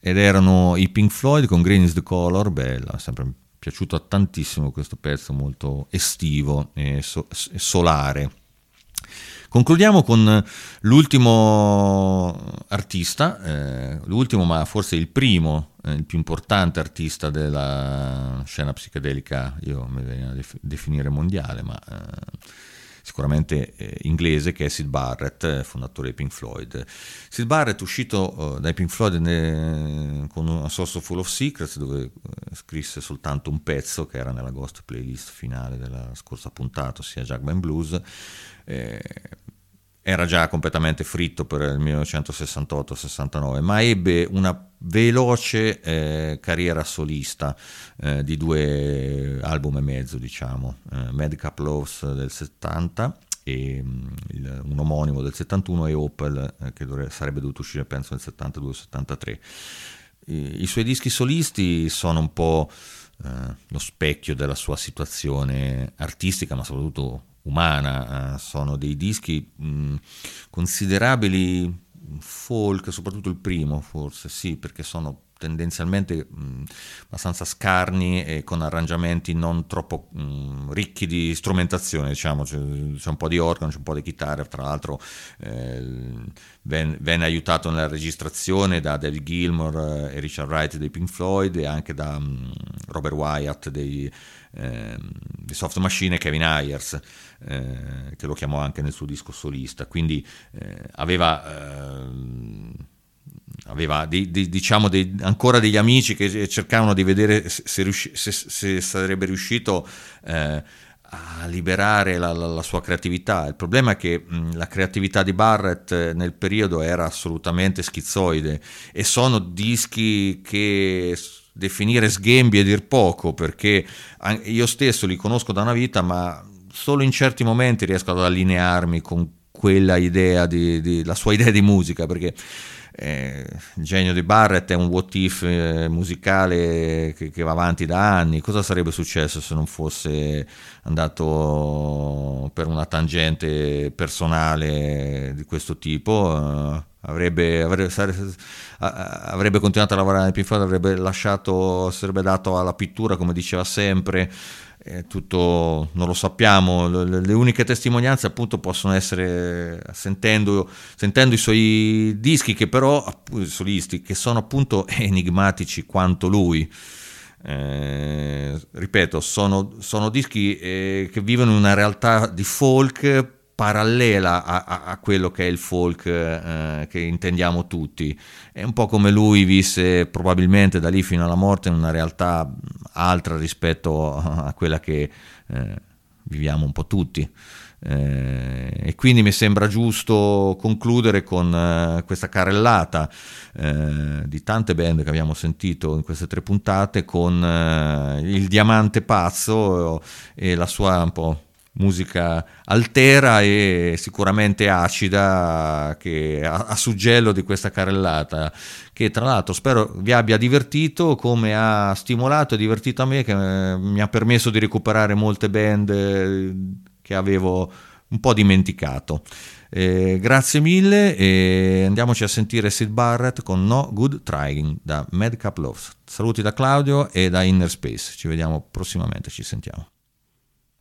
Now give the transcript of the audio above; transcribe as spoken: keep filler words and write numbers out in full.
ed erano i Pink Floyd con Green is the Color. Bella, sempre piaciuto tantissimo questo pezzo, molto estivo e, so- e solare. Concludiamo con l'ultimo artista, eh, l'ultimo ma forse il primo, eh, il più importante artista della scena psichedelica, io mi viene a def- definire mondiale, ma eh, sicuramente eh, inglese, che è Syd Barrett, fondatore dei Pink Floyd. Syd Barrett, uscito eh, dai Pink Floyd ne, con una Source Full of Secrets, dove eh, scrisse soltanto un pezzo che era nella Ghost playlist finale della scorsa puntata, ossia Jugman Blues. Eh, era già completamente fritto per il millenovecentosessantotto sessantanove, ma ebbe una veloce eh, carriera solista eh, di due album e mezzo, diciamo, eh, Madcap Loves del settanta e um, il, un omonimo del settantuno, e Opel eh, che dovrebbe, sarebbe dovuto uscire penso nel settantadue settantatré. I, i suoi dischi solisti sono un po' eh, lo specchio della sua situazione artistica, ma soprattutto umana. Eh, sono dei dischi mh, considerabili folk, soprattutto il primo forse, sì, perché sono tendenzialmente mh, abbastanza scarni e con arrangiamenti non troppo mh, ricchi di strumentazione, diciamo. C'è, c'è un po' di organo, c'è un po' di chitarra, tra l'altro eh, ven, venne aiutato nella registrazione da David Gilmour e Richard Wright dei Pink Floyd, e anche da mh, Robert Wyatt dei, eh, di Soft Machine, e Kevin Ayers, eh, che lo chiamò anche nel suo disco solista. Quindi eh, aveva eh, aveva dei, dei, diciamo dei, ancora degli amici che cercavano di vedere se, se, riusci, se, se sarebbe riuscito eh, a liberare la, la, la sua creatività. Il problema è che mh, la creatività di Barrett nel periodo era assolutamente schizoide, e sono dischi che definire sghembi è dir poco, perché io stesso li conosco da una vita, ma solo in certi momenti riesco ad allinearmi con quella idea di, di la sua idea di musica, perché Eh, il genio di Barrett è un what if eh, musicale che, che va avanti da anni. Cosa sarebbe successo se non fosse andato per una tangente personale di questo tipo? Uh, avrebbe, avrebbe, sarebbe, avrebbe continuato a lavorare nel Pink Floyd, avrebbe lasciato, sarebbe dato alla pittura, come diceva sempre. È tutto, non lo sappiamo. Le, le uniche testimonianze appunto possono essere sentendo, sentendo i suoi dischi, che però appunto, solisti, che sono appunto enigmatici quanto lui. Eh, ripeto, sono, sono dischi eh, che vivono in una realtà di folk parallela a, a, a quello che è il folk eh, che intendiamo tutti. È un po' come lui visse probabilmente da lì fino alla morte in una realtà altra rispetto a quella che eh, viviamo un po' tutti. Eh, e quindi mi sembra giusto concludere con eh, questa carrellata eh, di tante band che abbiamo sentito in queste tre puntate, con eh, il Diamante Pazzo e la sua un po' musica altera e sicuramente acida, che a, a suggello di questa carrellata, che tra l'altro spero vi abbia divertito come ha stimolato e divertito a me, che eh, mi ha permesso di recuperare molte band eh, che avevo un po' dimenticato. Eh, grazie mille, e andiamoci a sentire Syd Barrett con No Good Trying da Madcap Loves. Saluti da Claudio e da Inner Space, ci vediamo prossimamente, ci sentiamo.